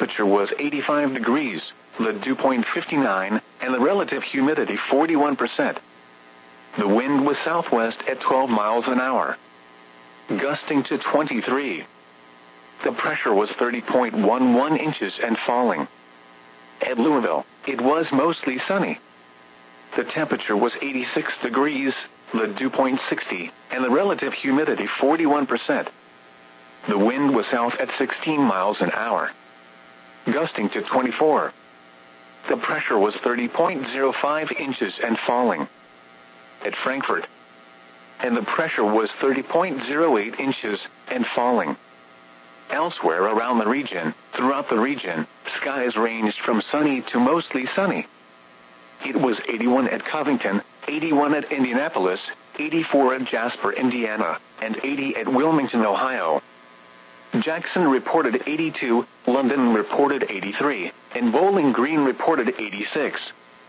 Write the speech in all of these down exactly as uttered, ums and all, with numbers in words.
temperature was eighty-five degrees, the dew point fifty-nine, and the relative humidity forty-one percent. The wind was southwest at twelve miles an hour, gusting to twenty-three. The pressure was thirty point one one inches and falling. At Louisville, it was mostly sunny. The temperature was eighty-six degrees, the dew point sixty, and the relative humidity forty-one percent. The wind was south at sixteen miles an hour, gusting to twenty-four. The pressure was thirty point zero five inches and falling. At Frankfurt, and the pressure was thirty point zero eight inches and falling. Elsewhere around the region, throughout the region, skies ranged from sunny to mostly sunny. It was eighty-one at Covington, eighty-one at Indianapolis, eighty-four at Jasper, Indiana, and eighty at Wilmington, Ohio. Jackson reported eighty-two, London reported eighty-three, and Bowling Green reported eighty-six.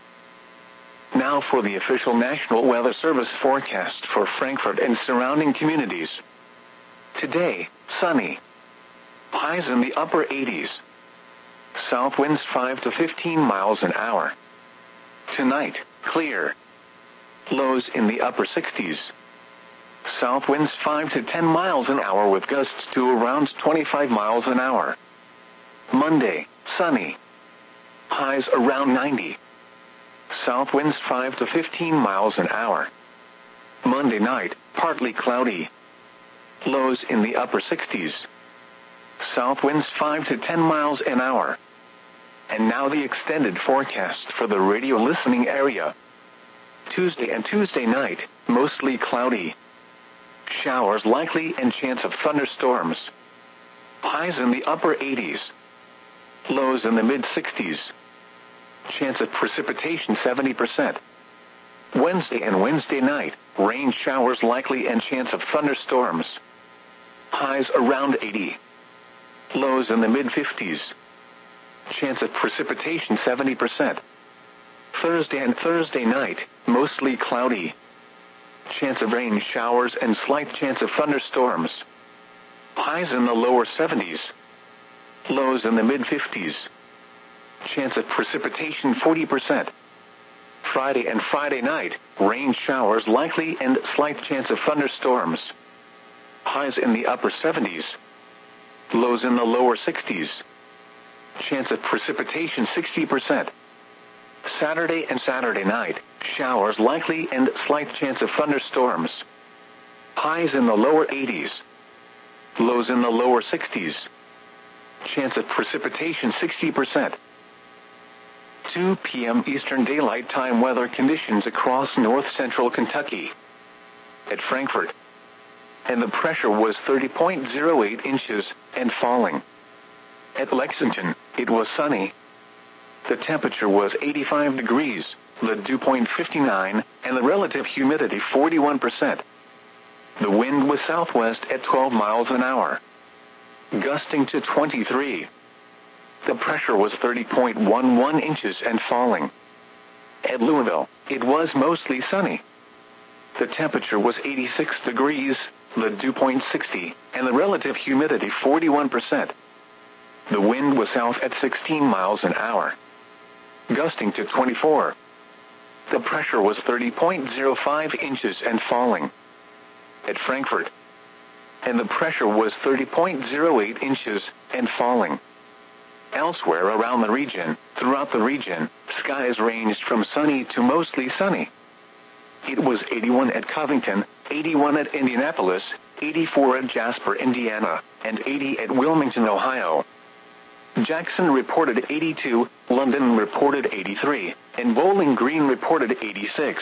Now for the official National Weather Service forecast for Frankfurt and surrounding communities. Today, sunny. Highs in the upper eighties. South winds five to fifteen miles an hour. Tonight, clear. Lows in the upper sixties. South winds five to ten miles an hour with gusts to around twenty-five miles an hour. Monday, sunny. Highs around ninety. South winds five to fifteen miles an hour. Monday night, partly cloudy. Lows in the upper sixties. South winds five to ten miles an hour. And now the extended forecast for the radio listening area. Tuesday and Tuesday night, mostly cloudy. Showers likely and chance of thunderstorms. Highs in the upper eighties. Lows in the mid sixties. Chance of precipitation seventy percent. Wednesday and Wednesday night, rain showers likely and chance of thunderstorms. Highs around eighty. Lows in the mid fifties. Chance of precipitation seventy percent. Thursday and Thursday night, mostly cloudy. Chance of rain showers and slight chance of thunderstorms. Highs in the lower seventies. Lows in the mid fifties. Chance of precipitation forty percent. Friday and Friday night, rain showers likely and slight chance of thunderstorms. Highs in the upper seventies. Lows in the lower sixties. Chance of precipitation sixty percent. Saturday and Saturday night, showers likely and slight chance of thunderstorms. Highs in the lower eighties. Lows in the lower sixties. Chance of precipitation sixty percent. two p.m. Eastern Daylight Time weather conditions across north-central Kentucky. At Frankfurt, and the pressure was thirty point zero eight inches and falling. At Lexington, it was sunny. The temperature was eighty-five degrees, the dew point fifty-nine, and the relative humidity forty-one percent. The wind was southwest at twelve miles an hour, gusting to twenty-three. The pressure was thirty point one one inches and falling. At Louisville, it was mostly sunny. The temperature was eighty-six degrees, the dew point sixty, and the relative humidity forty-one percent. The wind was south at sixteen miles an hour, gusting to twenty-four. The pressure was thirty point zero five inches and falling. At Frankfurt, and the pressure was thirty point zero eight inches and falling. Elsewhere around the region, throughout the region, skies ranged from sunny to mostly sunny. It was eighty-one at Covington, eighty-one at Indianapolis, eighty-four at Jasper, Indiana, and eighty at Wilmington, Ohio. Jackson reported eighty-two, London reported eighty-three, and Bowling Green reported eighty-six.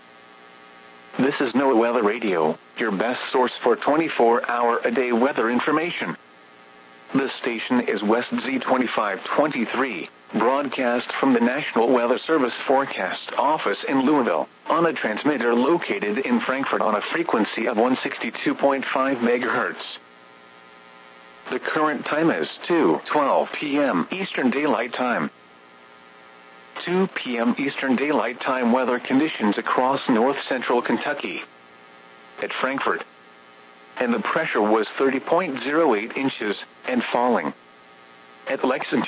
This is NOAA Weather Radio, your best source for twenty-four hour a day weather information. This station is West Z twenty-five twenty-three, broadcast from the National Weather Service Forecast Office in Louisville, on a transmitter located in Frankfurt on a frequency of one sixty-two point five megahertz. The current time is two twelve p.m. Eastern Daylight Time. two p.m. Eastern Daylight Time weather conditions across north-central Kentucky. At Frankfurt, and the pressure was thirty point zero eight inches and falling. At Lexington,